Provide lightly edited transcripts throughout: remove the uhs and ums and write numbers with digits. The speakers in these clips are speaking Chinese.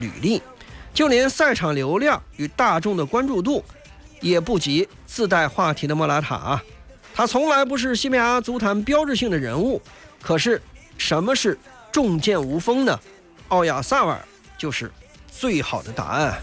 履历，就连赛场流量与大众的关注度也不及自带话题的莫拉塔。他从来不是西班牙足坛标志性的人物，可是什么是重剑无锋呢？奥亚萨瓦尔就是最好的答案。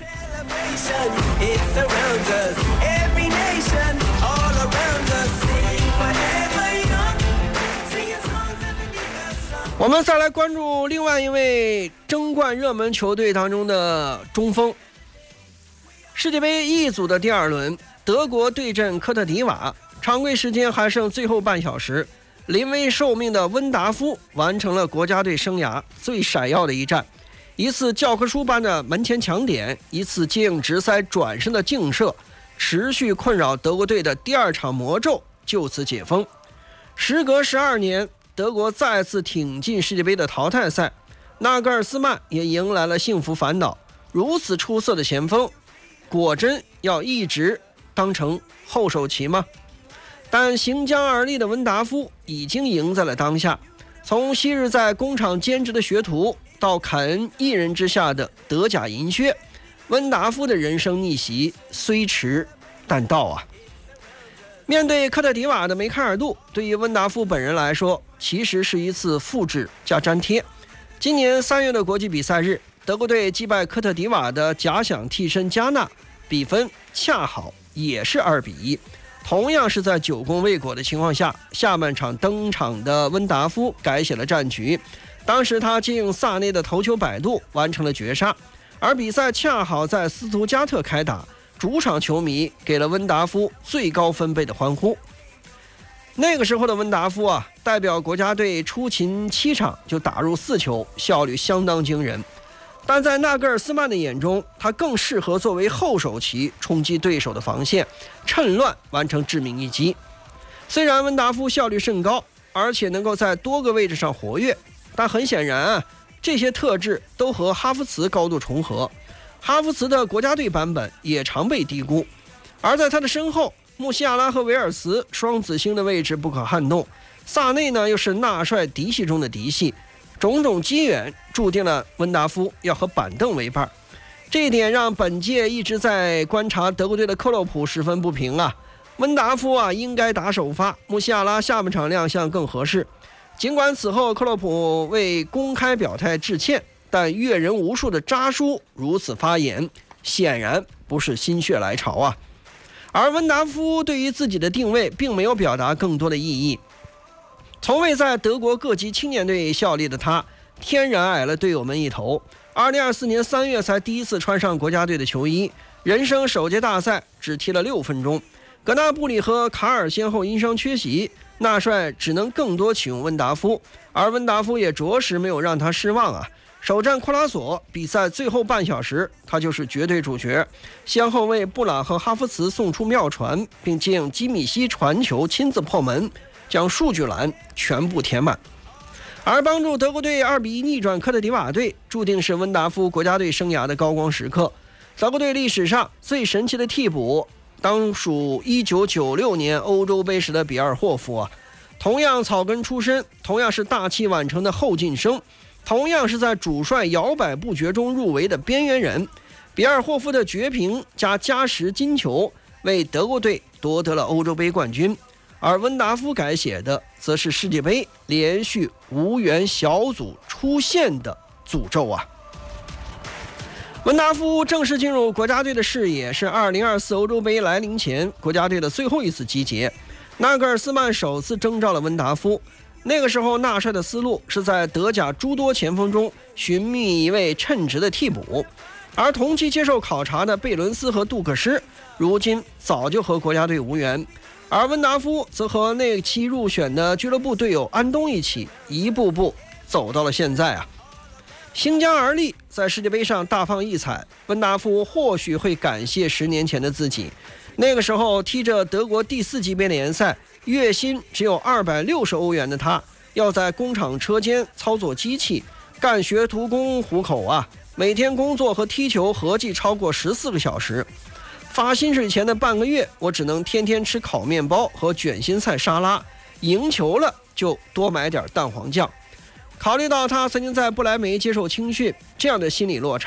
我们再来关注另外一位争冠热门球队当中的中锋。世界杯 E 组的第2轮，德国对阵科特迪瓦，常规时间还剩最后半小时，临危受命的温达夫完成了国家队生涯最闪耀的一战，一次教科书般的门前抢点，一次接应直塞转身的劲射，持续困扰德国队的第2场魔咒就此解封。时隔12年，德国再次挺进世界杯的淘汰赛，纳格尔斯曼也迎来了幸福烦恼。如此出色的前锋，果真要一直当成后手棋吗？但行将而立的温达夫已经赢在了当下，从昔日在工厂兼职的学徒到凯恩一人之下的德甲银靴，温达夫的人生逆袭虽迟但到啊。面对科特迪瓦的梅开二度，对于温达夫本人来说，其实是一次复制加粘贴。今年3月的国际比赛日，德国队击败科特迪瓦的假想替身加纳，比分恰好也是2-1。同样是在久攻未果的情况下，下半场登场的温达夫改写了战局。当时他接应萨内的头球摆渡，完成了绝杀。而比赛恰好在斯图加特开打，主场球迷给了温达夫最高分贝的欢呼。那个时候的温达夫啊，代表国家队出勤7场就打入4球，效率相当惊人。但在纳格尔斯曼的眼中，他更适合作为后手棋冲击对手的防线，趁乱完成致命一击。虽然温达夫效率甚高，而且能够在多个位置上活跃，但很显然啊，这些特质都和哈弗茨高度重合。哈弗茨的国家队版本也常被低估，而在他的身后，穆西亚拉和维尔茨双子星的位置不可撼动，萨内呢又是纳帅嫡系中的嫡系，种种机缘注定了温达夫要和板凳为伴。这一点让本届一直在观察德国队的克洛普十分不平啊。温达夫啊应该打首发，穆西亚拉下半场亮相更合适。尽管此后克洛普为公开表态致歉，但阅人无数的扎叔如此发言，显然不是心血来潮啊。而温达夫对于自己的定位并没有表达更多的意义。从未在德国各级青年队效力的他，天然矮了队友们一头。2024年3月才第一次穿上国家队的球衣，人生首届大赛只踢了6分钟。格纳布里和卡尔先后因伤缺席，纳帅只能更多启用温达夫，而温达夫也着实没有让他失望啊。首战库拉索，比赛最后半小时，他就是绝对主角，先后为布朗和哈弗茨送出妙传，并接应基米希传球亲自破门，将数据栏全部填满。而帮助德国队2-1逆转科特迪瓦队，注定是温达夫国家队生涯的高光时刻。德国队历史上最神奇的替补，当属1996年欧洲杯时的比尔霍夫啊。同样草根出身，同样是大器晚成的后进生，同样是在主帅摇摆不绝中入围的边缘人。比尔霍夫的绝平加时金球，为德国队夺得了欧洲杯冠军。而温达夫改写的则是世界杯连续无缘小组出线的诅咒啊！温达夫正式进入国家队的视野是2024欧洲杯来临前国家队的最后一次集结。纳格尔斯曼首次征召了温达夫，那个时候纳帅的思路是在德甲诸多前锋中寻觅一位称职的替补，而同期接受考察的贝伦斯和杜克施如今早就和国家队无缘。而温达夫则和那期入选的俱乐部队友安东一起，一步步走到了现在啊！行将而立，在世界杯上大放异彩。温达夫或许会感谢10年前的自己，那个时候踢着德国第4级别联赛，月薪只有260欧元的他，要在工厂车间操作机器，干学徒工糊口啊！每天工作和踢球合计超过14个小时。发薪水前的半个月，我只能天天吃烤面包和卷心菜沙拉，赢球了就多买点蛋黄酱。考虑到他曾经在不来梅接受青训，这样的心理落差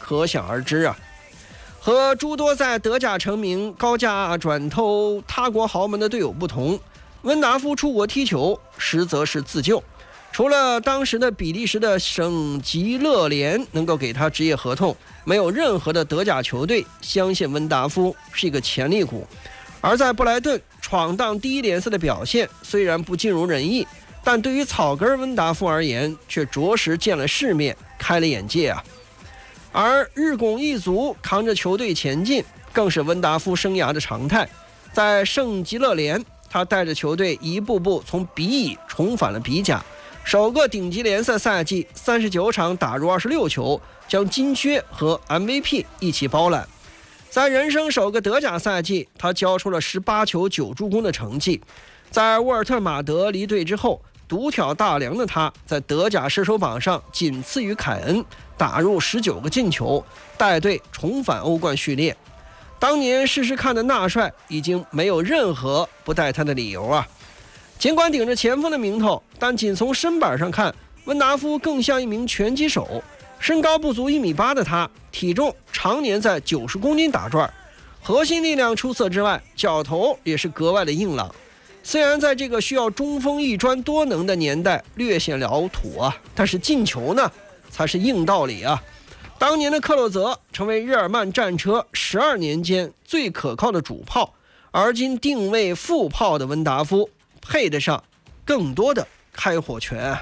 可想而知啊。和诸多在德甲成名、高价转投他国豪门的队友不同，温达夫出国踢球实则是自救。除了当时的比利时的省级乐联能够给他职业合同，没有任何的德甲球队相信温达夫是一个潜力股。而在布莱顿闯荡第一联赛的表现虽然不尽如人意，但对于草根温达夫而言却着实见了世面，开了眼界啊。而日拱一卒扛着球队前进更是温达夫生涯的常态。在圣吉勒联，他带着球队一步步从比乙重返了比甲，首个顶级联赛赛季39场打入26球，将金靴和 MVP 一起包揽。在人生首个德甲赛季，他交出了18球9助攻的成绩。在沃尔特马德离队之后，独挑大梁的他在德甲射手榜上仅次于凯恩，打入19个进球，带队重返欧冠序列。当年试试看的纳帅已经没有任何不带他的理由啊。尽管顶着前锋的名头，但仅从身板上看，温达夫更像一名拳击手。身高不足1.8米的他，体重常年在90公斤打转，核心力量出色之外，脚头也是格外的硬朗。虽然在这个需要中锋一专多能的年代略显老土啊，但是进球呢才是硬道理啊。当年的克洛泽成为日耳曼战车12年间最可靠的主炮，而今定位副炮的温达夫配得上更多的开火权。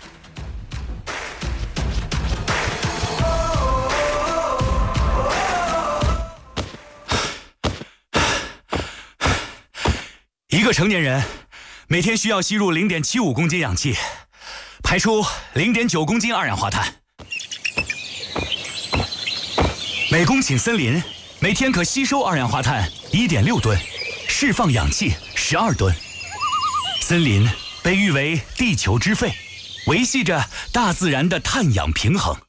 一个成年人每天需要吸入 0.75 公斤氧气，排出 0.9 公斤二氧化碳。每公顷森林每天可吸收二氧化碳 1.6 吨，释放氧气12吨。森林被誉为地球之肺，维系着大自然的碳氧平衡。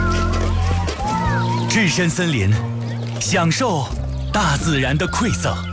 置身森林，享受大自然的馈赠。